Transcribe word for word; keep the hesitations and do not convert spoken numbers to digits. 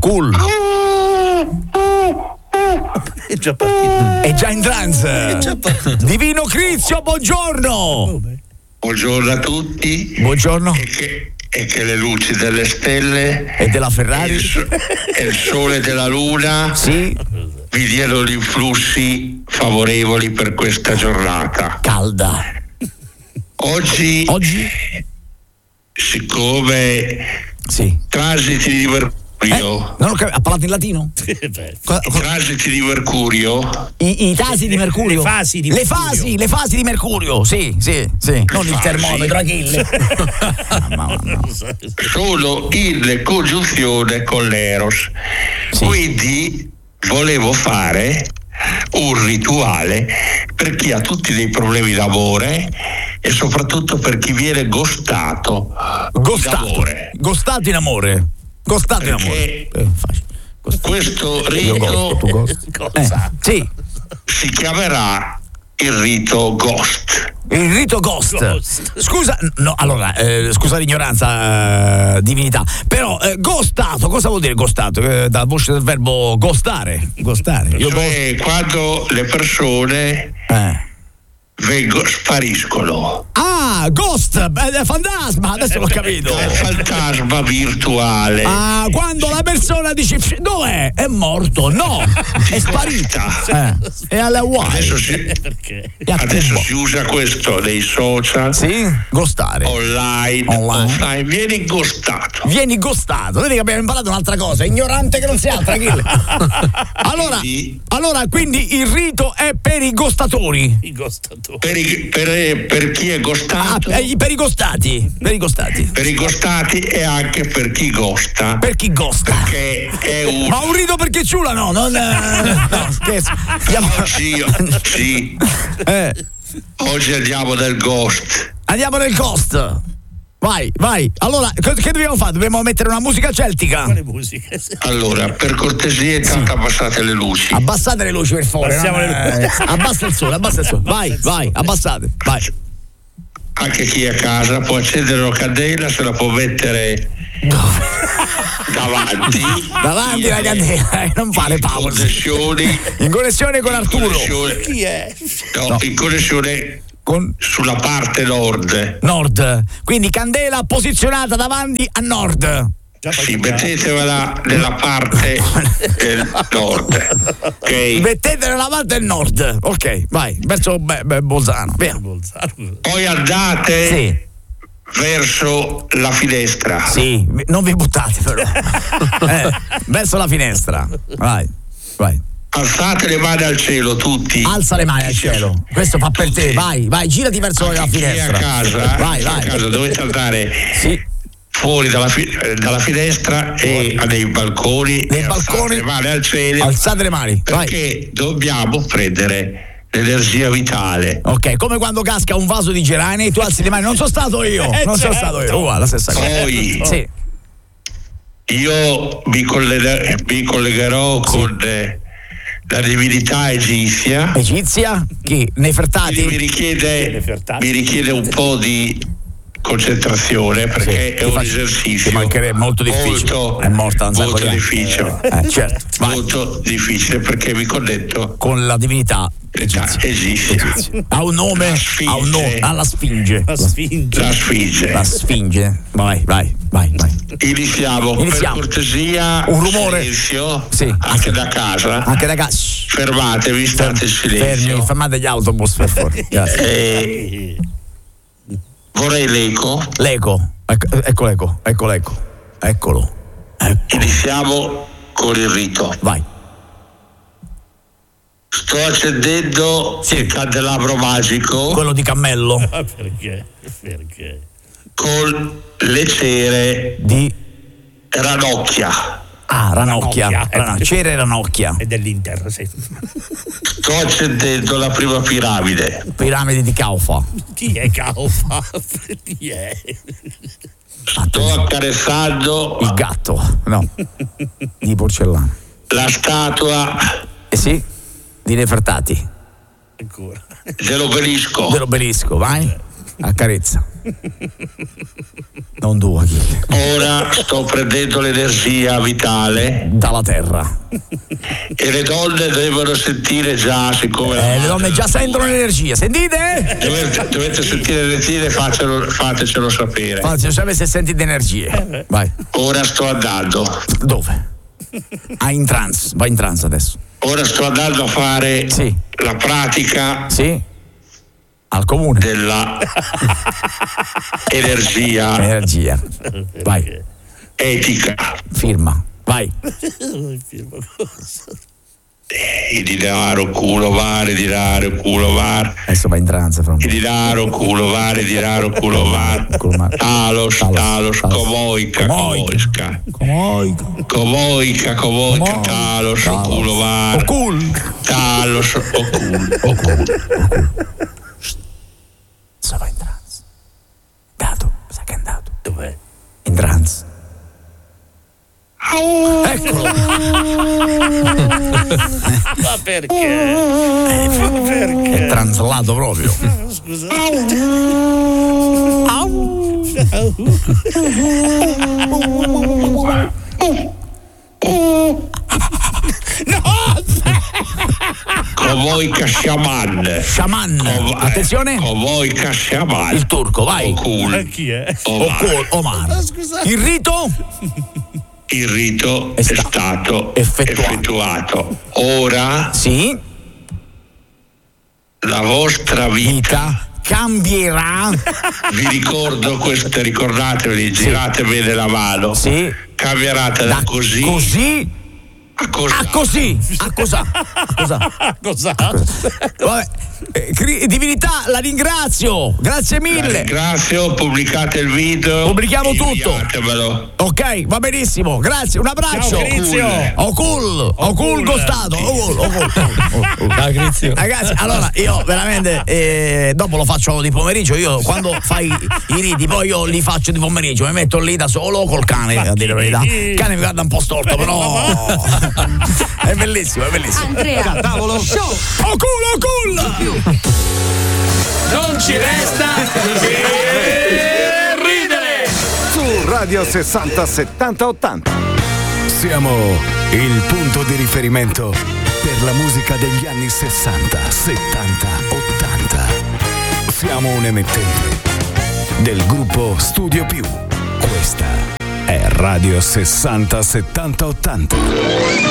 Cool. È già partito. È già in trance. È già partito. Divino Crizio, buongiorno. Buongiorno a tutti. Buongiorno. E che, e che le luci delle stelle e della Ferrari e il, so, e il sole della luna sì. vi diano gli influssi favorevoli per questa giornata calda. Oggi, Oggi? siccome sì. transiti di Mercurio, Eh? Non ho capito, ha parlato in latino? I transiti di Mercurio, I, i tasi di Mercurio, le fasi di le Mercurio. fasi, le fasi di Mercurio, sì, sì, sì. Non il termometro, Achille. no, no. sono in congiunzione con l'Eros, sì. Quindi volevo fare un rituale per chi ha tutti dei problemi d'amore e soprattutto per chi viene gostato, gostato in amore. Gostato in amore. Gostato in amore. Eh, questo rito eh, sì. si chiamerà il rito Ghost. Il rito ghost. ghost. Scusa, no, allora, eh, scusa l'ignoranza, eh, divinità. Però, eh, ghostato, cosa vuol dire ghostato? Eh, dalla voce del verbo ghostare. Ghostare. Io cioè, ghost... quando le persone eh. vengono, spariscono. Ah, ghost, beh, fantasma, adesso l'ho capito. È fantasma virtuale. Ah, quando la persona dice dov'è? È morto, no, è sparita. Eh, è alle Hawaii. Adesso, si, adesso si usa questo nei social. Sì, ghostare. Online. Online. Online. Vieni ghostato. Vieni ghostato. Vedi che abbiamo imparato un'altra cosa. Ignorante che non si altra. allora, quindi, allora, quindi il rito è per i ghostatori. I ghostatori. Per, i, per, per chi è gostato. Ah, per i gostati. Per i gostati. Per i gostati e anche per chi gosta. Per chi gosta. Perché è un. Ma un rito perché ciula no, non. No, scherzo. Andiamo... Sì, sì. Eh. Oggi andiamo nel ghost. Andiamo nel ghost. Vai, vai. Allora, che dobbiamo fare? Dobbiamo mettere una musica celtica. Quale musica? Allora, per cortesia, intanto sì. abbassate le luci. Abbassate le luci per favore. No? Le luci. Abbassa il sole, abbassa il sole. Vai, abbassa vai, abbassate. Vai. Anche chi è a casa può accendere una candela, se la può mettere davanti. Davanti la candela, eh, non fare pause. Connessioni. In connessione con in Arturo. Connessione, chi è? No, no. In connessione con sulla parte nord. Nord. Quindi candela posizionata davanti a nord. Sì, mettetevela nella parte del nord. Okay. Mettetela nella parte del nord. Ok, vai, verso beh, beh, Bolzano. Via. Bolzano. Poi andate sì. verso la finestra. Sì, non vi buttate però. eh, verso la finestra. Vai, vai. Alzate le mani al cielo tutti. Alza le mani al cielo. Questo fa per te. Vai, vai, girati verso anche la finestra. Chi è a casa, vai, vai. A casa dovete andare. Sì. Fuori dalla, fi- dalla finestra e nei balconi, nei balconi, alzate le mani al cielo, alzate le mani perché vai. Dobbiamo prendere l'energia vitale. Ok, come quando casca un vaso di gerani e tu alzi le mani. Non sono stato io, eh, non certo. sono stato io. Uguale, la stessa cosa. Poi sì. io mi, collega- mi collegherò sì. con eh, la divinità egizia. Egizia? Chi? Nefertati? Mi richiede, Nefertati. mi richiede un po' di concentrazione perché sì, è un faccio, esercizio mancherebbe molto difficile molto, è morta un molto difficile eh, eh, certo. molto difficile perché mi connetto con la divinità egizia, egizia. egizia. ha un nome ha un nome alla sfinge la sfinge la sfinge la sfinge vai vai vai vai iniziamo, iniziamo. Per cortesia un rumore silenzio sì. anche da casa anche da casa fermatevi state in silenzio fermi fermate gli autobus per favore e... vorrei l'eco. L'eco, ecco, ecco l'eco, ecco l'eco, eccolo. Ecco. Iniziamo con il rito. Vai. Sto accendendo sì. il candelabro magico. Quello di cammello. Perché? Perché? Con le cere di ranocchia. Ah, ranocchia, ranocchia. Ranocchia. Cere ranocchia. E dell'Inter, sì. Sto accendendo la prima piramide. Piramide di Caufa. Chi è Caufa? Chi è? Sto accarezzando il gatto, no, di porcellana. La statua. Eh sì, di Nefertati. Ancora. Dell'obelisco. Dell'obelisco, vai. Accarezza. Non tu, Achille. Ora sto prendendo l'energia vitale dalla terra. E le donne devono sentire già, siccome eh, le donne già sentono l'energia, sentite? Dovete, dovete sentire l'energia e fatecelo, fatecelo sapere. Fatecelo sapere se sentite energie. Vai. Ora sto andando. Dove? Ah, in trance, vai in trance adesso. Ora sto andando a fare sì. la pratica. Sì. Al comune. Della energia. Energia. Vai. Etica. Firma. Vai. Firma cosa? Il dinaro, culo, vare, dinaro, culo, vare. Adesso va in trance. Il dinaro, culo, vare, dinaro, culo, vare. Talos, talos, comoica, comoica. Comoica. Comoica, comoica, talos, culo, vare. Ocul. Talos, ocul. Ocul. Adesso va in trance. Dato, sa che è andato. Dov'è? In trance. Eccolo. Ma perché? Ma perché? È traslato proprio. Scusa. No! Covoica Shaman. Shaman. Cov- Attenzione. Covoica Shaman. Il turco, vai. Okul. Chi è? Okul, Omar. Il rito? Il rito è, è sta- stato effettuato. effettuato. Ora sì. La vostra vita, vita cambierà. Vi ricordo questo, ricordatevi, girate sì. bene la mano. Sì. Cambierà da, da così. Così. A cosa? A così. A cosa? A cosa? A cosa? Vabbè. Eh, divinità, la ringrazio. Grazie mille. La ringrazio, pubblicate il video. Pubblichiamo tutto. Ok, va benissimo. Grazie, un abbraccio. Ocul. Ocul Gostato. Ocul. Ocul. Ragazzi, allora io veramente eh, dopo lo faccio di pomeriggio. Io quando fai i riti, poi io li faccio di pomeriggio. Mi metto lì da solo col cane, a dire la verità. Il cane mi guarda un po' storto, però è bellissimo, è bellissimo. Andrea, tavolo show. Ocul, ocul. Non ci resta che ridere su Radio sessanta settanta ottanta. Siamo il punto di riferimento per la musica degli anni sessanta, settanta, ottanta. Siamo un emittente del gruppo Studio Più. Questa è Radio sessanta settanta ottanta.